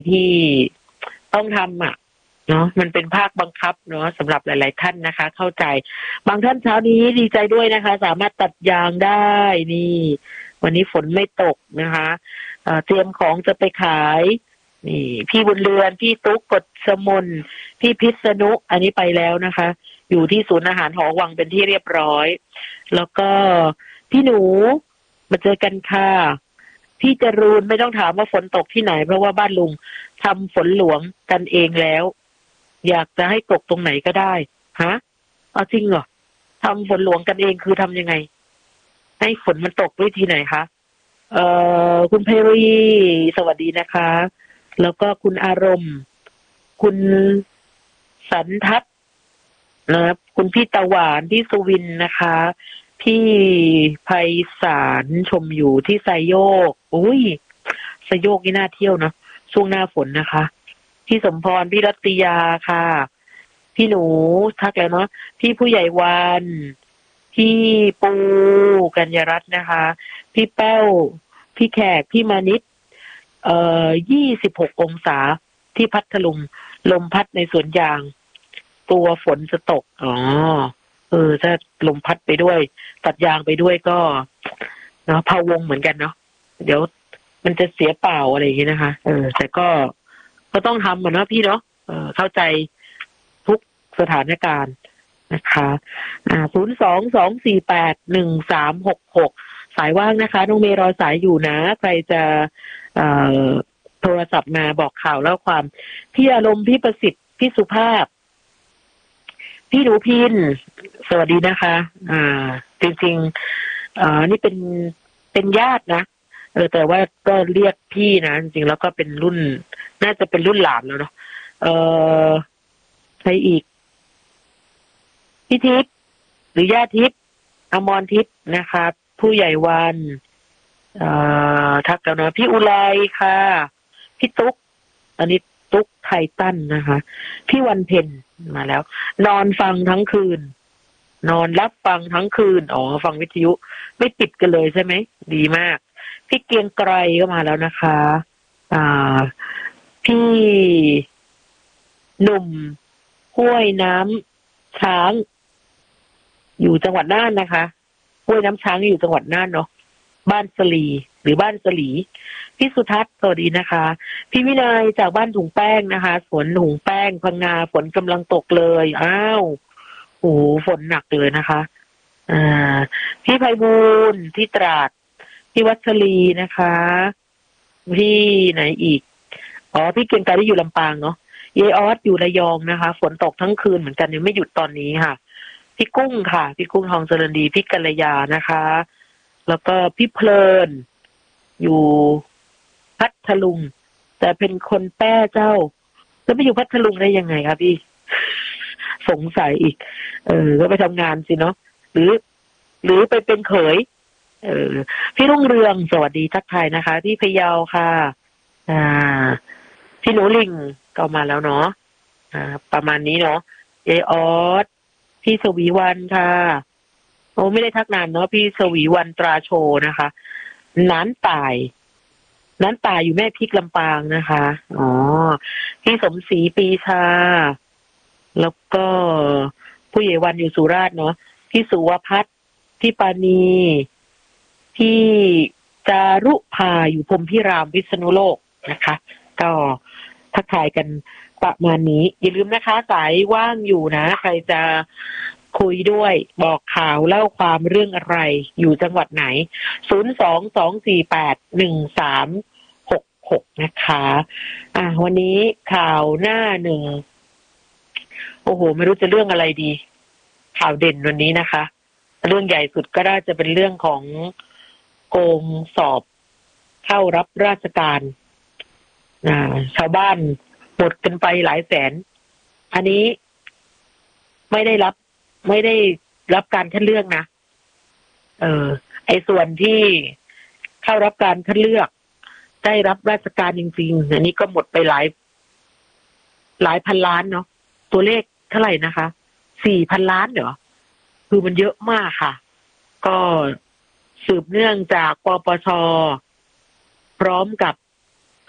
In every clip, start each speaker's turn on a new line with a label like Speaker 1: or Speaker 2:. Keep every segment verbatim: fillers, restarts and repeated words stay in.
Speaker 1: ที่ต้องทำอ่ะเนาะมันเป็นภาคบังคับเนาะสำหรับหลายๆท่านนะคะ เข้าใจบางท่านเช้านี้ดีใจด้วยนะคะ สามารถตัดยางได้นี่ วันนี้ฝนไม่ตกนะคะเตรียมของจะไปขายนี่พี่บุญเรือนพี่ตุ๊กกฎสมนพี่พิษณุอันนี้ไปแล้วนะคะ อยู่ที่ศูนย์อาหารหอวังเป็นที่เรียบร้อยแล้วก็พี่หนูมาเจอกันค่ะพี่จรูนไม่ต้องถามว่าฝนตกที่ไหนเพราะว่าบ้านลุงทำฝนหลวงกันเองแล้วอยากจะให้ตกตรงไหนก็ได้ฮะเอาจริงเหรอทำฝนหลวงกันเองคือทำยังไงให้ฝนมันตกด้วยทีไหนคะเอ่อคุณเพรีสวัสดีนะคะแล้วก็คุณอารมณ์คุณสันทัศน์นะครับคุณพี่ตะหวานที่สุวินนะคะพี่ไพศาลชมอยู่ที่ไซโยกอุ้ยไซโยกนี่น่าเที่ยวเนาะช่วงหน้าฝนนะคะพี่สมพรพี่รัตยาค่ะพี่หนูทักแล้วเนาะพี่ผู้ใหญ่วันพี่ปูกัญญรัตน์นะคะพี่แป้วพี่แขกพี่มานิดเอ่อยี่สิบหกองศาที่พัทลุงลมพัดในสวนยางตัวฝนจะตกอ๋อเออถ้าลมพัดไปด้วยตัดยางไปด้วยก็เนาะพะวงเหมือนกันเนาะเดี๋ยวมันจะเสียเปล่าอะไรอย่างงี้นะคะเออแต่ก็ก็ต้องทำเหมือนว่าพี่เนาะเออเข้าใจทุกสถานการณ์นะคะอ่าศูนย์สองสองสี่แปดหนึ่งสามหกหกสายว่างนะคะน้องเมย์รอสายอยู่นะใครจะเอ่อโทรศัพท์มาบอกข่าวแล้วความพี่อารมณ์พี่ประสิทธิ์พี่สุภาพพี่หนูพินสวัสดีนะคะอ่าจริงๆอ่านี่เป็นเป็นญาตินะเออแต่ว่าก็เรียกพี่นะจริงๆแล้วก็เป็นรุ่นน่าจะเป็นรุ่นหลานแล้วเนาะเออใครอีกพี่ทิพย์หรือญาติทิพย์อมรทิพย์นะคะผู้ใหญ่วันเอ่อทักแล้วนะพี่อุไรค่ะพี่ตุ๊กอันนี้ตุ๊กไททันนะคะพี่วันเพ็ญมาแล้วนอนฟังทั้งคืนนอนรับฟังทั้งคืนอ๋อฟังวิทยุไม่ติดกันเลยใช่ไหมดีมากพี่เกียงไกรก็มาแล้วนะคะอ่าพี่หนุ่มห้วยน้ำช้างอยู่จังหวัดน่านนะคะห้วยน้ำช้างอยู่จังหวัดน่านเนาะบ้านสลีหรือบ้านสลีพี่สุทัศน์สวัสดีนะคะพี่วินัยจากบ้านถุงแป้งนะคะสวนถุงแป้งพังงาฝนกำลังตกเลยอ้าวโอ้ฝนหนักเลยนะคะอ่าพี่ไพบูลย์ที่ตราดพี่วัชรีนะคะพี่ไหนอีกอ๋อพี่เกียงไกรที่อยู่ลำปางเนาะเยออสอยู่ระยองนะคะฝนตกทั้งคืนเหมือนกันยังไม่หยุดตอนนี้ค่ะพี่กุ้งค่ะพี่กุ้งทองเจริญดีพี่กัลยานะคะแล้วก็พี่เพลินอยู่พัทลุงแต่เป็นคนแป้เจ้าแล้วไปอยู่พัทลุงได้ยังไงครับพี่สงสัยอีกเออก็ไปทำงานสิเนาะหรือหรือไปเป็นเขยเออพี่รุ่งเรืองสวัสดีทักทายนะคะพี่พะเยาค่ะอ่าพี่หนูลิงก็มาแล้วเนาะอ่าประมาณนี้เนาะเยออสพี่สวีวันค่ะโอ้ไม่ได้ทักนานเนาะพี่สวีวันตราโชนะคะน้านตายน้านตายอยู่แม่พริกลำปางนะคะอ๋อพี่สมศรีปีชาแล้วก็ผู้ใหญ่วันอยู่สุราษฎร์เนาะพี่สุวพัฒน์พี่ปานีพี่จารุภาอยู่พรหมพิรามพิษณุโลกนะคะก็ทักทายกันประมาณนี้อย่าลืมนะคะสายว่างอยู่นะใครจะคุยด้วยบอกข่าวเล่าความเรื่องอะไรอยู่จังหวัดไหนศูนย์ สอง สอง สี่ แปด หนึ่ง สาม หก หกนะคะอ่ะวันนี้ข่าวหน้าหนึ่งโอ้โหไม่รู้จะเรื่องอะไรดีข่าวเด่นวันนี้นะคะเรื่องใหญ่สุดก็น่าจะเป็นเรื่องของโกงสอบเข้ารับราชการอ่าชาวบ้านหมดกันไปหลายแสนอันนี้ไม่ได้รับไม่ได้รับการคัดเลือกนะเออไอ้ส่วนที่เข้ารับการคัดเลือกได้รับราชการจริงๆอันนี้ก็หมดไปหลายหลายพันล้านเนาะตัวเลขเท่าไหร่นะคะสี่พันล้านเหรอคือมันเยอะมากค่ะก็สืบเนื่องจากปปชพร้อมกับก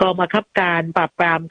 Speaker 1: กองบังคับการปราบปราม